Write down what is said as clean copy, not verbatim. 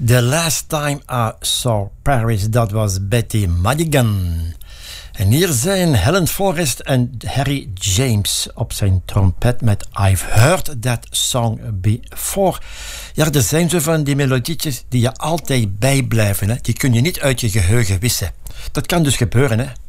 The Last Time I Saw Paris, dat was Betty Madigan. En hier zijn Helen Forrest en Harry James op zijn trompet met I've Heard That Song Before. Ja, er zijn zo van die melodietjes die je altijd bijblijven. Hè? Die kun je niet uit je geheugen wissen. Dat kan dus gebeuren, hè.